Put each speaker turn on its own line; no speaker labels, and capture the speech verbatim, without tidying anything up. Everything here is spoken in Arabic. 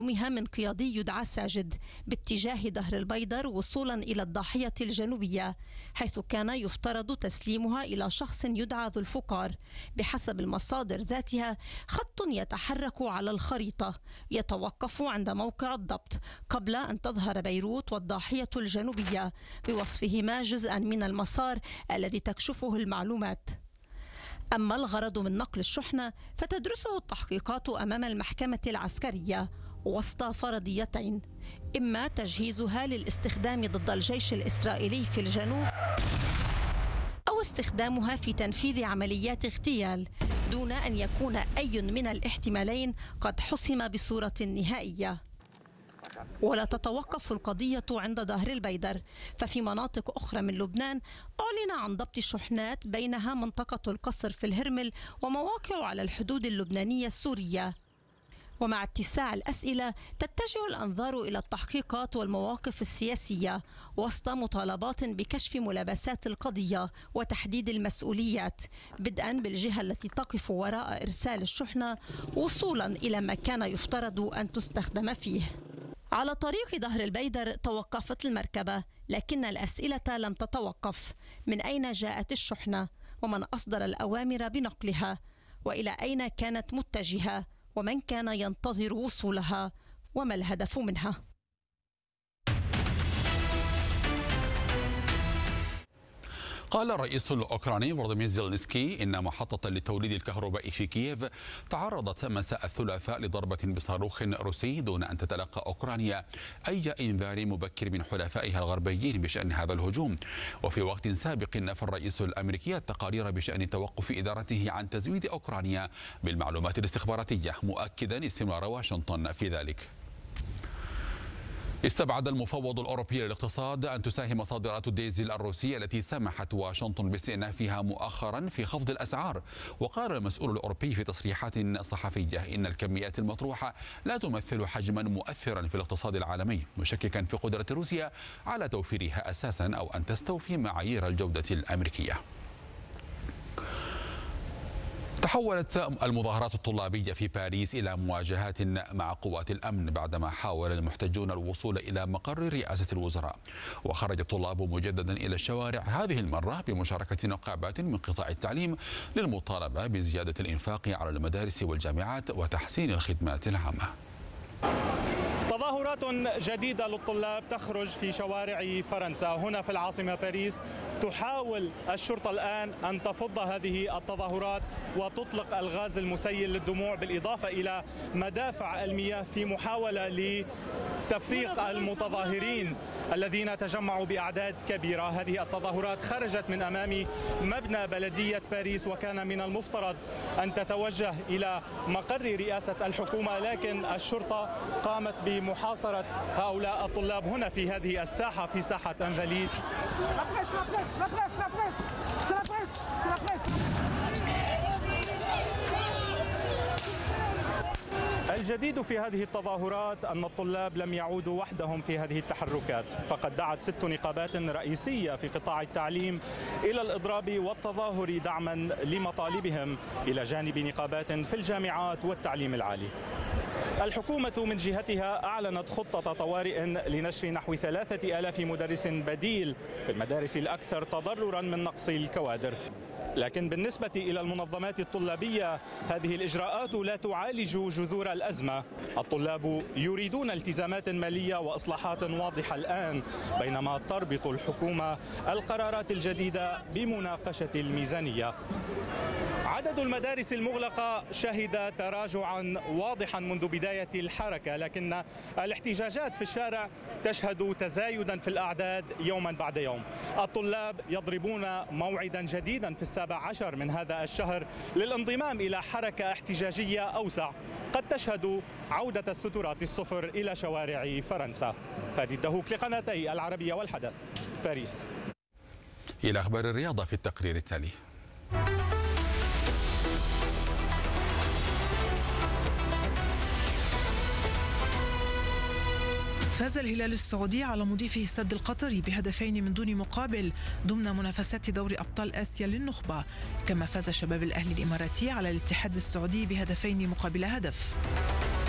مها من قيادي يدعى ساجد باتجاه دهر البيدر وصولا إلى الضاحية الجنوبية، حيث كان يفترض تسليمها إلى شخص يدعى ذو الفقار. بحسب المصادر ذاتها خط يتحرك على الخريطة يتوقف عند موقع الضبط قبل أن تظهر بيروت والضاحية الجنوبية، بوصفهما جزءا من المسار الذي تكشفه المعلومات. أما الغرض من نقل الشحنة فتدرسه التحقيقات أمام المحكمة العسكرية وسط فرضيتين: إما تجهيزها للاستخدام ضد الجيش الإسرائيلي في الجنوب، أو استخدامها في تنفيذ عمليات اغتيال دون أن يكون أي من الاحتمالين قد حسم بصورة نهائية. ولا تتوقف القضية عند دهر البيدر، ففي مناطق أخرى من لبنان أعلن عن ضبط شحنات بينها منطقة القصر في الهرمل ومواقع على الحدود اللبنانية السورية. ومع اتساع الأسئلة تتجه الأنظار إلى التحقيقات والمواقف السياسية وسط مطالبات بكشف ملابسات القضية وتحديد المسؤوليات، بدءا بالجهة التي تقف وراء إرسال الشحنة وصولا إلى ما كان يفترض أن تستخدم فيه. على طريق دهر البيدر توقفت المركبة، لكن الأسئلة لم تتوقف: من أين جاءت الشحنة؟ ومن أصدر الأوامر بنقلها؟ وإلى أين كانت متجهة؟ ومن كان ينتظر وصولها؟ وما الهدف منها؟
قال الرئيس الأوكراني فولوديمير زيلينسكي إن محطة للتوليد الكهرباء في كييف تعرضت مساء الثلاثاء لضربة بصاروخ روسي دون أن تتلقى أوكرانيا أي إنذار مبكر من حلفائها الغربيين بشأن هذا الهجوم. وفي وقت سابق نفى الرئيس الأمريكي التقارير بشأن توقف إدارته عن تزويد أوكرانيا بالمعلومات الاستخباراتية، مؤكدا استمرار واشنطن في ذلك. استبعد المفوض الأوروبي للاقتصاد أن تساهم صادرات الديزل الروسية التي سمحت واشنطن باستئنافها مؤخرا في خفض الأسعار. وقال المسؤول الأوروبي في تصريحات صحفية إن الكميات المطروحة لا تمثل حجما مؤثرا في الاقتصاد العالمي، مشككا في قدرة روسيا على توفيرها أساسا أو أن تستوفي معايير الجودة الأمريكية. تحولت المظاهرات الطلابية في باريس إلى مواجهات مع قوات الأمن بعدما حاول المحتجون الوصول إلى مقر رئاسة الوزراء. وخرج الطلاب مجددا إلى الشوارع، هذه المرة بمشاركة نقابات من قطاع التعليم للمطالبة بزيادة الإنفاق على المدارس والجامعات وتحسين الخدمات العامة.
تظاهرات جديدة للطلاب تخرج في شوارع فرنسا. هنا في العاصمة باريس تحاول الشرطة الآن أن تفض هذه التظاهرات وتطلق الغاز المسيل للدموع بالإضافة إلى مدافع المياه في محاولة لتفريق المتظاهرين الذين تجمعوا بأعداد كبيرة. هذه التظاهرات خرجت من أمام مبنى بلدية باريس، وكان من المفترض أن تتوجه إلى مقر رئاسة الحكومة، لكن الشرطة قامت بمحاصرة هؤلاء الطلاب هنا في هذه الساحة، في ساحة انفاليد. الجديد في هذه التظاهرات أن الطلاب لم يعودوا وحدهم في هذه التحركات، فقد دعت ست نقابات رئيسية في قطاع التعليم إلى الإضراب والتظاهر دعما لمطالبهم، إلى جانب نقابات في الجامعات والتعليم العالي. الحكومة من جهتها أعلنت خطة طوارئ لنشر نحو ثلاثة آلاف مدرس بديل في المدارس الأكثر تضررا من نقص الكوادر. لكن بالنسبة إلى المنظمات الطلابية هذه الإجراءات لا تعالج جذور الأزمة. الطلاب يريدون التزامات مالية وإصلاحات واضحة الآن، بينما تربط الحكومة القرارات الجديدة بمناقشة الميزانية. عدد المدارس المغلقة شهد تراجعا واضحا منذ بداية الحركة، لكن الاحتجاجات في الشارع تشهد تزايدا في الأعداد يوما بعد يوم. الطلاب يضربون موعدا جديدا في السابع عشر من هذا الشهر للانضمام إلى حركة احتجاجية أوسع قد تشهد عودة السترات الصفر إلى شوارع فرنسا. فادي الدهوك لقناتي العربية والحدث، باريس.
إلى أخبار الرياضة في التقرير التالي.
فاز الهلال السعودي على مضيفه السد القطري بهدفين من دون مقابل ضمن منافسات دوري أبطال آسيا للنخبة، كما فاز شباب الأهلي الإماراتي على الاتحاد السعودي بهدفين مقابل هدف.